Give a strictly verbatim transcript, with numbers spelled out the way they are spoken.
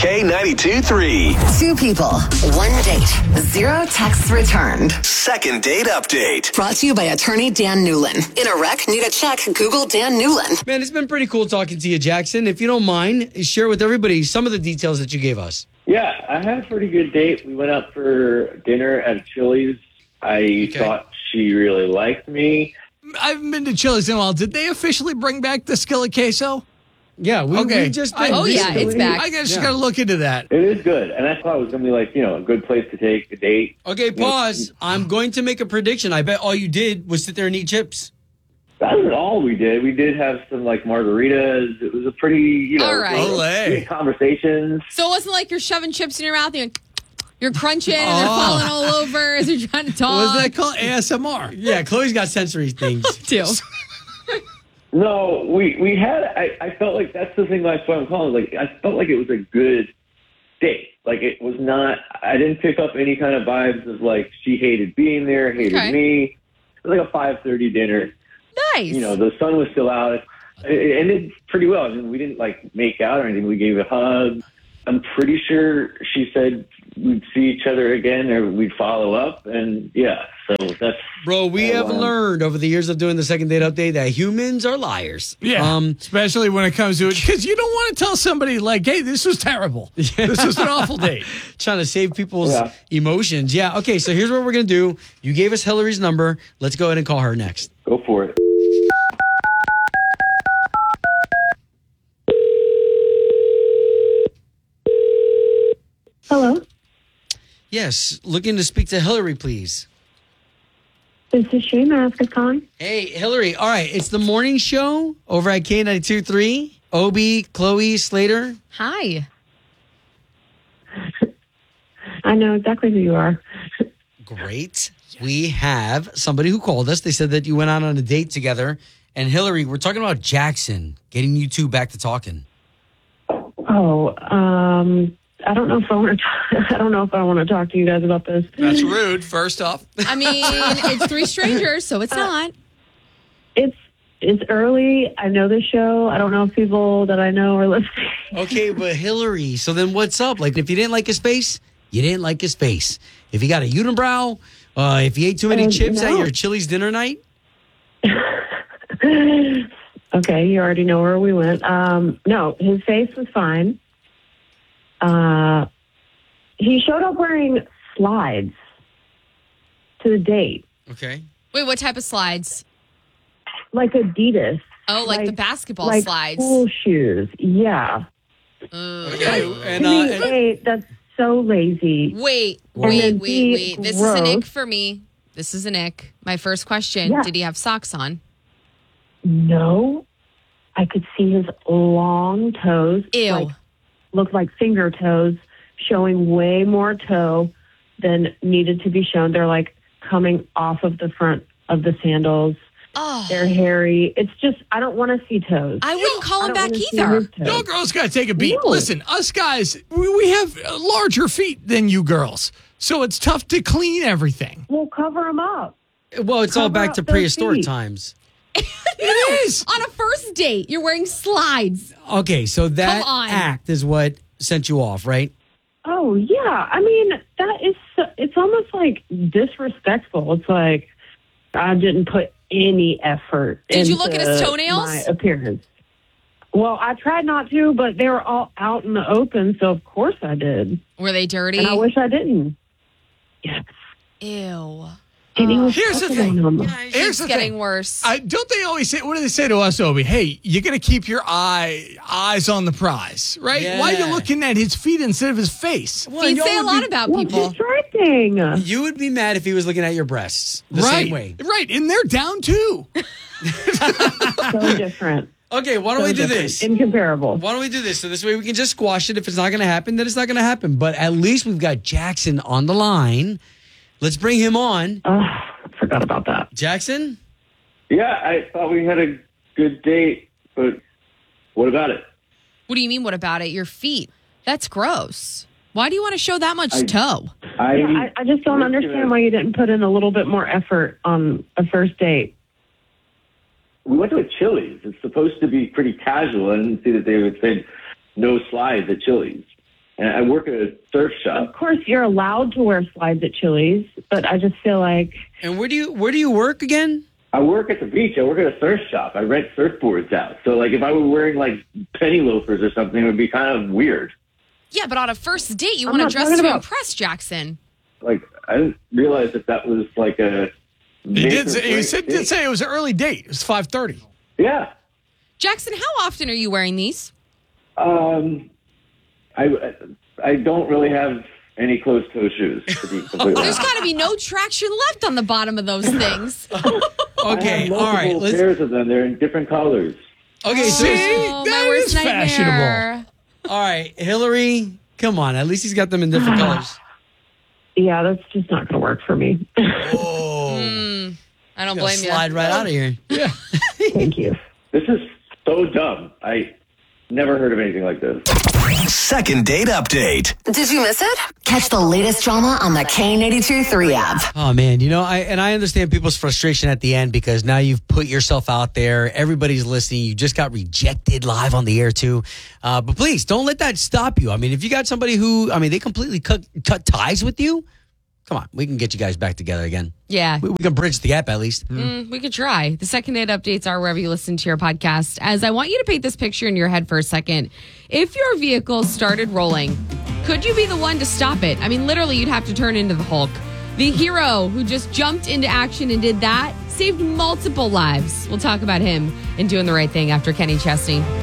K ninety-two three. Two people, one date, zero texts returned. Second date update. Brought to you by attorney Dan Newlin. In a wreck, need a check, Google Dan Newlin. Man, it's been pretty cool talking to you, Jackson. If you don't mind, share with everybody some of the details that you gave us. Yeah, I had a pretty good date. We went out for dinner at Chili's. I okay. thought she really liked me. I haven't been to Chili's in a while. Did they officially bring back the skillet queso? Yeah, we, okay. we just I, Oh, yeah, it's back. I just yeah. got to look into that. It is good. And I thought it was going to be like, you know, a good place to take a date. Okay, pause. I'm going to make a prediction. I bet all you did was sit there and eat chips. That wasn't all we did. We did have some, like, margaritas. It was a pretty, you know, all right. we had conversations. So it wasn't like you're shoving chips in your mouth and you're, you're crunching and they're Oh. falling all over as you're trying to talk. What is that called? A S M R. Yeah, Chloe's got sensory things. Too. No, we, we had, I, I felt like that's the thing that's why I'm calling. Like, I felt like it was a good date. Like, it was not, I didn't pick up any kind of vibes of, like, she hated being there, hated Okay. me. It was like a five thirty dinner. Nice. You know, the sun was still out. It, it ended pretty well. I mean, we didn't, like, make out or anything. We gave a hug. I'm pretty sure she said we'd see each other again or we'd follow up. And, yeah, so that's... Bro, we uh, have learned over the years of doing the second date update that humans are liars. Yeah, Um, especially when it comes to it. Because you don't want to tell somebody, like, hey, this was terrible. This was an awful date. trying to save people's Yeah. emotions. Yeah, okay, so here's what we're going to do. You gave us Hillary's number. Let's go ahead and call her next. Go for it. Hello, Yes, looking to speak to Hillary, please. this is she. May I ask a con? Hey, Hillary. All right, it's the morning show over at K ninety-two three. Obi, Chloe, Slater. Hi. I know exactly who you are. Great. We have somebody who called us. They said that you went out on a date together. And Hillary, we're talking about Jackson, getting you two back to talking. Oh, um, I don't know if I want to. I don't know if I want to talk to you guys about this. That's rude, first off. I mean, it's three strangers, so it's not. It's it's early. I know the show. I don't know if people that I know are listening. Okay, but Hillary, so then what's up? Like, if you didn't like his face, you didn't like his face. If you got a unibrow, uh, if you ate too many Um, chips no. at your Chili's dinner night. Okay, you already know where we went. Um, no, his face was fine. Uh, he showed up wearing slides to the date, Okay. Wait, what type of slides? like Adidas. Oh, like, the basketball like slides. School shoes. Yeah. Uh, Okay. And, to uh, me, and- A, that's so lazy. Wait, And wait, then wait, B, wait. This is an gross. ick for me. This is an ick. My first question, Yeah. did he have socks on? No, I could see his long toes. Ew. Like, looked like finger toes, showing way more toe than needed to be shown. They're like coming off of the front of the sandals. Oh, They're hairy. It's just, I don't want to see toes. I wouldn't call I him don't back wanna see either. his toes. No girls got to take a beat. No. Listen, us guys, we, we have uh, larger feet than you girls. So it's tough to clean everything. We'll cover them up. well, it's all Cover back up to their prehistoric feet. times. It is. On a first date, you're wearing slides. Okay, so that Come on. act is what sent you off, right? Oh, yeah. I mean, that is, so, it's almost like disrespectful. It's like, I didn't put any effort Did you look at his into toenails? my appearance. Well, I tried not to, but they were all out in the open, so of course I did. Were they dirty? And I wish I didn't. Yes. Ew. And he was Here's the sucking thing. on them. Here's It's the getting thing. worse. I, don't they always say, what do they say to us, Obi? Hey, you got to keep your eye eyes on the prize, right? Yeah. Why are you looking at his feet instead of his face? Well, Feet y'all say a would lot be- about Well, people. distracting. You would be mad if he was looking at your breasts the right. same way. Right. And they're down too. So different. Okay, why don't So we do different. this? Incomparable. Why don't we do this? So this way we can just squash it. If it's not going to happen, then it's not going to happen. But at least we've got Jackson on the line. Let's bring him on. Oh, forgot about that. Jackson? Yeah, I thought we had a good date, but what about it? What do you mean, what about it? Your feet. That's gross. Why do you want to show that much I- toe? I, Yeah, I, I just don't understand why you didn't put in a little bit more effort on a first date. We went to a Chili's. It's supposed to be pretty casual. I didn't see that they would say no slides at Chili's. and I work at a surf shop. Of course, you're allowed to wear slides at Chili's, but I just feel like And where do you where do you work again? I work at the beach. I work at a surf shop. I rent surfboards out. So, like, if I were wearing, like, penny loafers or something, it would be kind of weird. Yeah, but on a first date, you I'm want to not dress talking to about- impress, Jackson. Like, I didn't realize that that was, like, a... He did. Say, he great said, date. did say it was an early date. It was five thirty. Yeah. Jackson, how often are you wearing these? Um, I, I don't really have any closed-toe shoes, to be completely There's honest. got to be no traction left on the bottom of those things. I Okay, have all right. multiple Let's, pairs of them. They're in different colors. okay, so See? Oh, That my worst is nightmare. fashionable. all right, Hillary, come on. At least he's got them in different colors. yeah, that's just not going to work for me. Oh, I don't Gonna blame you. slide right out of here. Thank you. This is so dumb. I never heard of anything like this. Second date update. Did you miss it? Catch the latest drama on the K eighty-two three app. Oh man, you know, I and I understand people's frustration at the end because now you've put yourself out there. Everybody's listening. You just got rejected live on the air too. Uh, but please don't let that stop you. I mean, if you got somebody who, I mean, they completely cut cut ties with you. Come on, we can get you guys back together again. Yeah. We, we can bridge the gap at least. Mm, we could try. The second date updates are wherever you listen to your podcast. As I want you to paint this picture in your head for a second. If your vehicle started rolling, could you be the one to stop it? I mean, literally, you'd have to turn into the Hulk. The hero who just jumped into action and did that saved multiple lives. We'll talk about him and doing the right thing after Kenny Chesney.